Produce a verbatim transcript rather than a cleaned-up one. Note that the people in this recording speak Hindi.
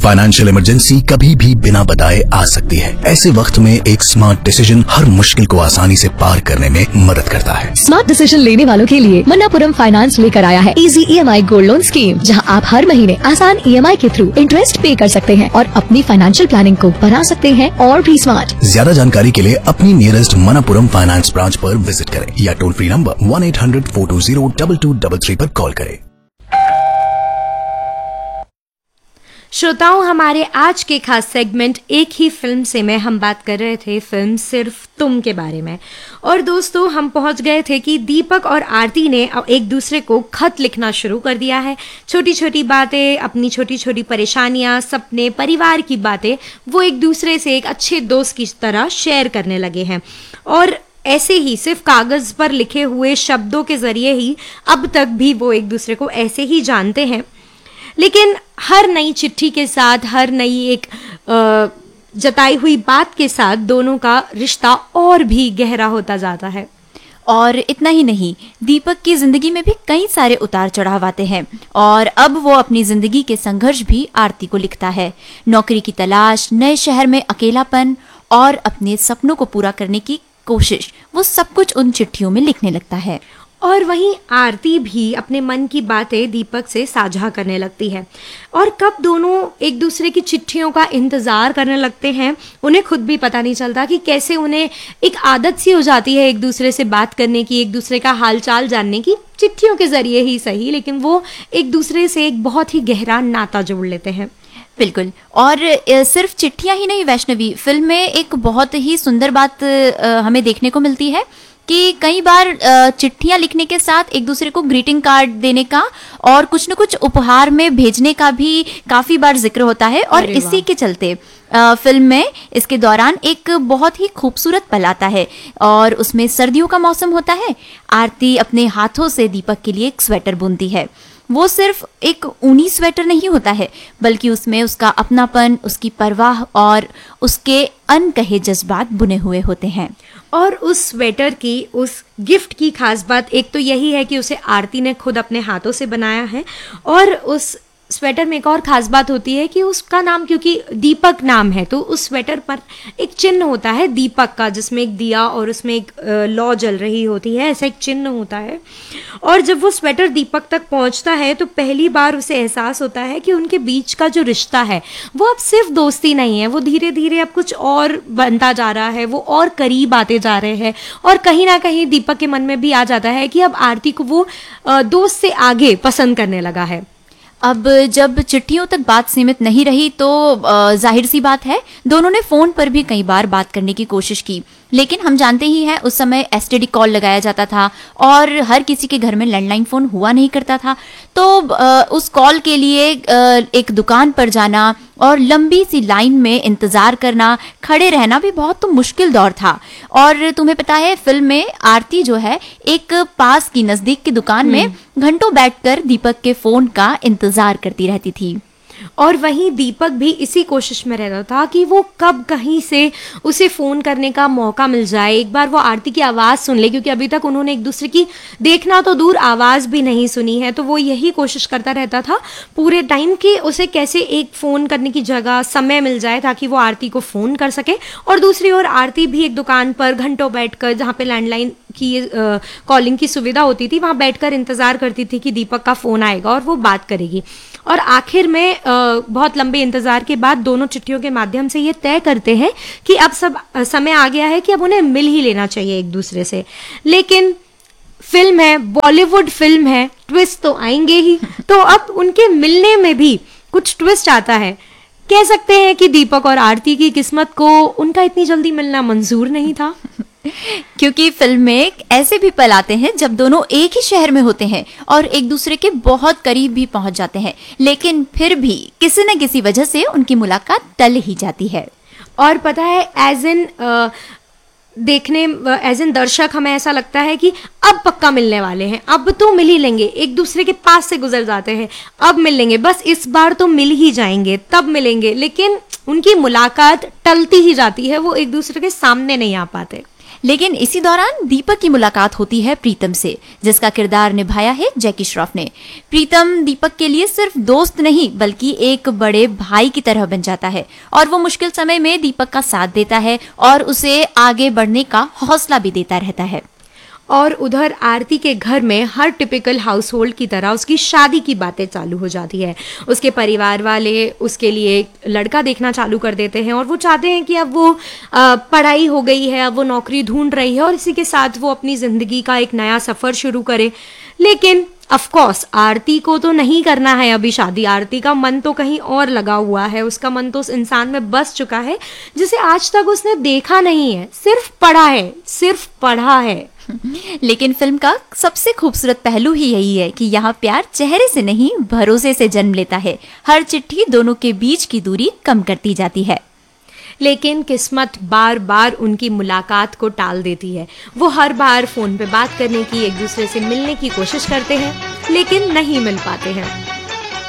फाइनेंशियल इमरजेंसी कभी भी बिना बताए आ सकती है। ऐसे वक्त में एक स्मार्ट डिसीजन हर मुश्किल को आसानी से पार करने में मदद करता है। स्मार्ट डिसीजन लेने वालों के लिए मन्नापुरम फाइनेंस लेकर आया है easy EMI gold loan scheme, जहां आप हर महीने आसान ईएमआई के थ्रू इंटरेस्ट पे कर सकते हैं और अपनी फाइनेंशियल प्लानिंग को बना सकते हैं और भी स्मार्ट। ज्यादा जानकारी के लिए अपनी नियरेस्ट मन्नापुरम फाइनेंस ब्रांच पर विजिट करें या toll free number one eight hundred four to zero double two double three पर कॉल करें। श्रोताओं, हमारे आज के खास सेगमेंट एक ही फिल्म से में हम बात कर रहे थे, फिल्म सिर्फ तुम के बारे में। और दोस्तों, हम पहुंच गए थे कि दीपक और आरती ने अब एक दूसरे को खत लिखना शुरू कर दिया है। छोटी छोटी बातें, अपनी छोटी छोटी परेशानियां, सपने, परिवार की बातें वो एक दूसरे से एक अच्छे दोस्त की तरह शेयर करने लगे हैं। और ऐसे ही सिर्फ कागज़ पर लिखे हुए शब्दों के ज़रिए ही अब तक भी वो एक दूसरे को ऐसे ही जानते हैं। लेकिन हर नई चिट्ठी के साथ, हर नई एक जताई हुई बात के साथ दोनों का रिश्ता और भी गहरा होता जाता है। और इतना ही नहीं, दीपक की जिंदगी में भी कई सारे उतार चढ़ाव आते हैं और अब वो अपनी जिंदगी के संघर्ष भी आरती को लिखता है। नौकरी की तलाश, नए शहर में अकेलापन और अपने सपनों को पूरा करने की कोशिश, वो सब कुछ उन चिट्ठियों में लिखने लगता है। और वहीं आरती भी अपने मन की बातें दीपक से साझा करने लगती है। और कब दोनों एक दूसरे की चिट्ठियों का इंतज़ार करने लगते हैं, उन्हें खुद भी पता नहीं चलता कि कैसे उन्हें एक आदत सी हो जाती है एक दूसरे से बात करने की, एक दूसरे का हालचाल जानने की, चिट्ठियों के ज़रिए ही सही, लेकिन वो एक दूसरे से एक बहुत ही गहरा नाता जोड़ लेते हैं। बिल्कुल। और सिर्फ चिट्ठियां ही नहीं वैष्णवी, फिल्म में एक बहुत ही सुंदर बात हमें देखने को मिलती है कि कई बार चिट्ठियां लिखने के साथ एक दूसरे को ग्रीटिंग कार्ड देने का और कुछ न कुछ उपहार में भेजने का भी काफी बार जिक्र होता है। और इसी के चलते फिल्म में इसके दौरान एक बहुत ही खूबसूरत पल आता है और उसमें सर्दियों का मौसम होता है। आरती अपने हाथों से दीपक के लिए एक स्वेटर बुनती है। वो सिर्फ एक ऊनी स्वेटर नहीं होता है, बल्कि उसमें उसका अपनापन, उसकी परवाह और उसके अनकहे जज्बात बुने हुए होते हैं। और उस स्वेटर की, उस गिफ्ट की खास बात एक तो यही है कि उसे आरती ने खुद अपने हाथों से बनाया है। और उस स्वेटर में एक और ख़ास बात होती है कि उसका नाम, क्योंकि दीपक नाम है, तो उस स्वेटर पर एक चिन्ह होता है दीपक का, जिसमें एक दिया और उसमें एक लौ जल रही होती है, ऐसा एक चिन्ह होता है। और जब वो स्वेटर दीपक तक पहुंचता है तो पहली बार उसे एहसास होता है कि उनके बीच का जो रिश्ता है वो अब सिर्फ दोस्ती नहीं है, वो धीरे धीरे अब कुछ और बनता जा रहा है, वो और करीब आते जा रहे हैं। और कहीं ना कहीं दीपक के मन में भी आ जाता है कि अब आरती को वो दोस्त से आगे पसंद करने लगा है। अब जब चिट्ठियों तक बात सीमित नहीं रही तो जाहिर सी बात है दोनों ने फोन पर भी कई बार बात करने की कोशिश की, लेकिन हम जानते ही हैं उस समय एसटीडी कॉल लगाया जाता था और हर किसी के घर में लैंडलाइन फोन हुआ नहीं करता था। तो उस कॉल के लिए एक दुकान पर जाना और लंबी सी लाइन में इंतजार करना, खड़े रहना भी बहुत तो मुश्किल दौर था। और तुम्हें पता है फिल्म में आरती जो है एक पास की नजदीक की दुकान में घंटों बैठकर दीपक के फोन का इंतजार करती रहती थी। और वहीं दीपक भी इसी कोशिश में रहता था कि वो कब कहीं से उसे फ़ोन करने का मौका मिल जाए, एक बार वो आरती की आवाज़ सुन ले, क्योंकि अभी तक उन्होंने एक दूसरे की देखना तो दूर आवाज़ भी नहीं सुनी है। तो वो यही कोशिश करता रहता था पूरे टाइम कि उसे कैसे एक फ़ोन करने की जगह, समय मिल जाए ताकि वो आरती को फ़ोन कर सके। और दूसरी ओर आरती भी एक दुकान पर घंटों बैठकर, जहाँ पे लैंडलाइन की कॉलिंग की सुविधा होती थी, वहाँ बैठकर इंतज़ार करती थी कि दीपक का फ़ोन आएगा और वो बात करेगी। और आखिर में आ, बहुत लंबे इंतज़ार के बाद दोनों चिट्ठियों के माध्यम से ये तय करते हैं कि अब सब समय आ गया है कि अब उन्हें मिल ही लेना चाहिए एक दूसरे से। लेकिन फिल्म है, बॉलीवुड फिल्म है, ट्विस्ट तो आएंगे ही। तो अब उनके मिलने में भी कुछ ट्विस्ट आता है। कह सकते हैं कि दीपक और आरती की किस्मत को उनका इतनी जल्दी मिलना मंजूर नहीं था, क्योंकि फिल्म में ऐसे भी पल आते हैं जब दोनों एक ही शहर में होते हैं और एक दूसरे के बहुत करीब भी पहुंच जाते हैं, लेकिन फिर भी किसी न किसी वजह से उनकी मुलाकात टल ही जाती है। और पता है, एज एन देखने एज एन दर्शक हमें ऐसा लगता है कि अब पक्का मिलने वाले हैं, अब तो मिल ही लेंगे, एक दूसरे के पास से गुजर जाते हैं, अब मिल लेंगे, बस इस बार तो मिल ही जाएंगे, तब मिलेंगे। लेकिन उनकी मुलाकात टलती ही जाती है, वो एक दूसरे के सामने नहीं आ पाते। लेकिन इसी दौरान दीपक की मुलाकात होती है प्रीतम से, जिसका किरदार निभाया है जैकी श्रॉफ ने। प्रीतम दीपक के लिए सिर्फ दोस्त नहीं बल्कि एक बड़े भाई की तरह बन जाता है और वो मुश्किल समय में दीपक का साथ देता है और उसे आगे बढ़ने का हौसला भी देता रहता है। और उधर आरती के घर में हर टिपिकल हाउस होल्ड की तरह उसकी शादी की बातें चालू हो जाती है। उसके परिवार वाले उसके लिए एक लड़का देखना चालू कर देते हैं और वो चाहते हैं कि अब वो आ, पढ़ाई हो गई है, अब वो नौकरी ढूंढ रही है और इसी के साथ वो अपनी ज़िंदगी का एक नया सफ़र शुरू करे। लेकिन ऑफ कोर्स आरती को तो नहीं करना है अभी शादी। आरती का मन तो कहीं और लगा हुआ है, उसका मन तो उस इंसान में बस चुका है जिसे आज तक उसने देखा नहीं है, सिर्फ पढ़ा है, सिर्फ पढ़ा है। लेकिन फिल्म का सबसे खूबसूरत पहलू ही यही है कि यहाँ प्यार चेहरे से नहीं भरोसे से जन्म लेता है। हर चिट्ठी दोनों के बीच की दूरी कम करती जाती है। लेकिन किस्मत बार बार उनकी मुलाकात को टाल देती है। वो हर बार फोन पे बात करने की, एक दूसरे से मिलने की कोशिश करते हैं लेकिन नहीं मिल पाते हैं।